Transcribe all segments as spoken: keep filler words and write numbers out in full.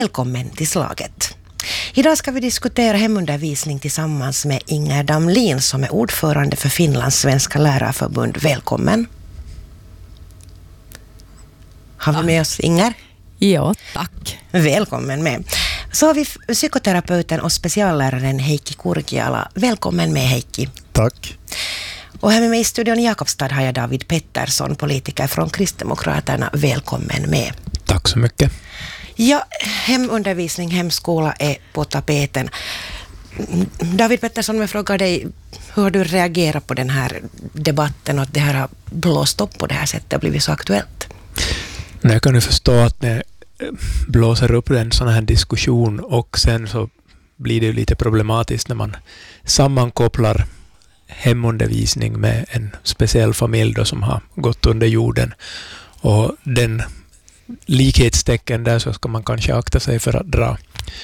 Välkommen till Slaget. Idag ska vi diskutera hemundervisning tillsammans med Inger Damlin som är ordförande för Finlands svenska lärarförbund. Välkommen. Har vi med oss Inger? Ja, tack. Välkommen med. Så har vi psykoterapeuten och specialläraren Heikki Kurkiala. Välkommen med, Heikki. Tack. Och här med mig i studion i Jakobstad har jag David Pettersson, politiker från Kristdemokraterna. Välkommen med. Tack så mycket. Ja, hemundervisning, hemskola är på tapeten. David Pettersson, jag frågar dig, hur har du reagerat på den här debatten och att det här har blåst upp på det här sättet och blivit så aktuellt? Nej, jag kan ju förstå att det blåser upp en sån här diskussion och sen så blir det ju lite problematiskt när man sammankopplar hemundervisning med en speciell familj då som har gått under jorden. Och den likhetstecken där så ska man kanske akta sig för att dra.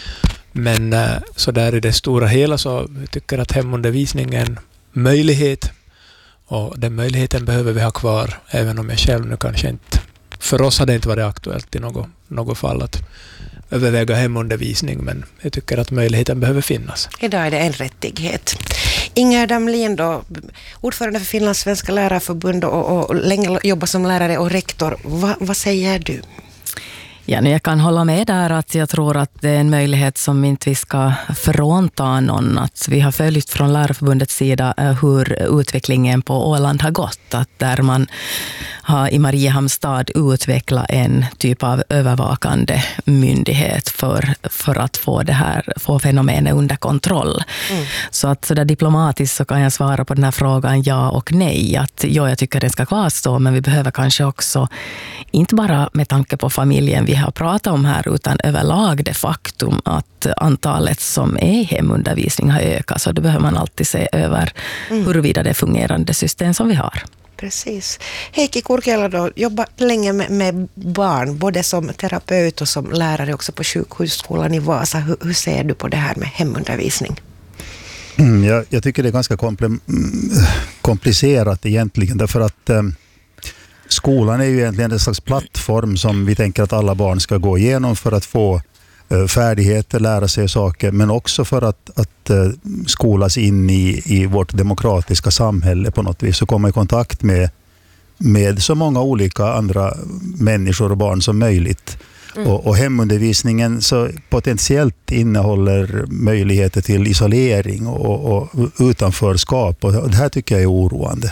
Men så där i det stora hela så tycker jag att hemundervisning är en möjlighet och den möjligheten behöver vi ha kvar, även om jag själv nu kanske inte, för oss har det inte varit aktuellt i något, något fall att överväga hemundervisning, men jag tycker att möjligheten behöver finnas. Idag är det en rättighet. Inger Damlin då, ordförande för Finlands svenska lärarförbund och, och länge jobbar som lärare och rektor. Va, vad säger du? Ja, jag kan hålla med där att jag tror att det är en möjlighet som inte vi ska frånta någon. Att vi har följt från Lärarförbundets sida hur utvecklingen på Åland har gått. Att där man har i Mariehamnstad utvecklat en typ av övervakande myndighet för, för att få det här, få fenomenet under kontroll. Mm. Så att så där diplomatiskt så kan jag svara på den här frågan ja och nej. Att ja, jag tycker den ska kvarstå, men vi behöver kanske också, inte bara med tanke på familjen vi har pratat om här, utan överlag det faktum att antalet som är i hemundervisning har ökat. Så då behöver man alltid se över mm. huruvida det är fungerande system som vi har. Precis. Heikki Kurkiala då jobbar länge med, med barn, både som terapeut och som lärare också på sjukhusskolan i Vasa. Hur, hur ser du på det här med hemundervisning? Mm, jag, jag tycker det är ganska kompl- komplicerat egentligen, därför att eh, skolan är ju egentligen en slags plattform som vi tänker att alla barn ska gå igenom för att få eh, färdigheter, lära sig saker, men också för att, att eh, skolas in i, i vårt demokratiska samhälle på något vis och komma i kontakt med, med så många olika andra människor och barn som möjligt. Mm. Och, och hemundervisningen så potentiellt innehåller möjligheter till isolering och, och utanförskap, och det här tycker jag är oroande.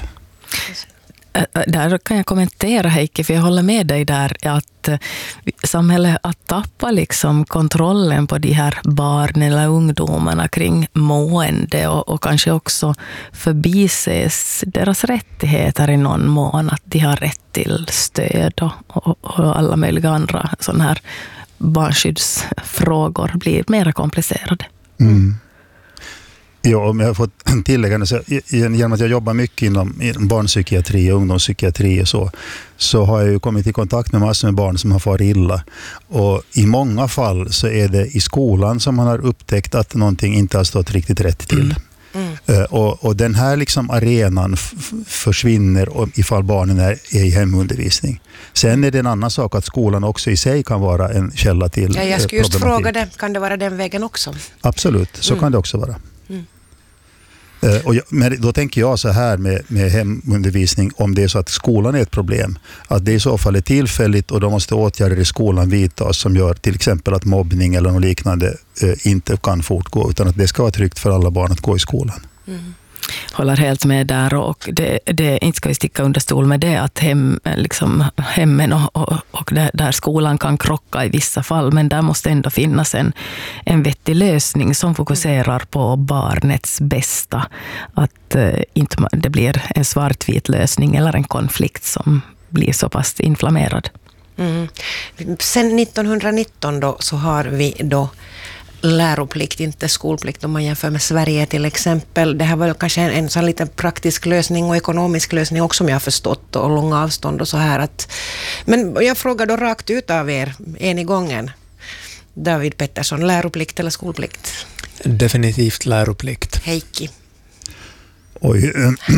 Där kan jag kommentera, Heikki, för jag håller med dig där att samhället att tappa liksom kontrollen på de här barnen eller ungdomarna kring mående och, och kanske också förbises deras rättigheter i någon mån, att de har rätt till stöd och, och, och alla möjliga andra sådana här barnskyddsfrågor blir mer komplicerade. Mm. Ja, om jag har fått tillägga, så genom att jag jobbar mycket inom barnpsykiatri och ungdomspsykiatri och så, så har jag ju kommit i kontakt med massor med barn som har farit illa. Och i många fall så är det i skolan som man har upptäckt att någonting inte har stått riktigt rätt till. Mm. Mm. Och, och den här liksom arenan f- försvinner ifall barnen är, är i hemundervisning. Sen är det en annan sak att skolan också i sig kan vara en källa till ja, jag skulle just fråga det, kan det vara den vägen också? Absolut, så mm. kan det också vara. Mm. Och jag, men då tänker jag så här med, med hemundervisning, om det är så att skolan är ett problem, att det i så fall är tillfälligt och då måste åtgärder i skolan vidtas som gör till exempel att mobbning eller något liknande eh, inte kan fortgå, utan att det ska vara tryggt för alla barn att gå i skolan. Mm. Håller helt med där, och det, det, inte ska vi sticka under stol med det att hem, liksom, hemmen och, och, och där skolan kan krocka i vissa fall, men där måste ändå finnas en, en vettig lösning som fokuserar på barnets bästa, att eh, inte det blir en svartvit lösning eller en konflikt som blir så pass inflammerad. Mm. Sen nittonhundranitton då så har vi då läroplikt, inte skolplikt om man jämför med Sverige till exempel. Det här var kanske en, en sån liten praktisk lösning och ekonomisk lösning också, som jag har förstått, och långa avstånd och så här. Att, men jag frågar då rakt ut av er, en i gången. David Pettersson, läroplikt eller skolplikt? Definitivt läroplikt. Heikki? Oj,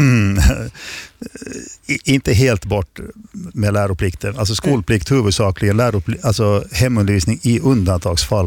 inte helt bort med läroplikten. Alltså skolplikt huvudsakligen, läroplikt, alltså hemundervisning i undantagsfall.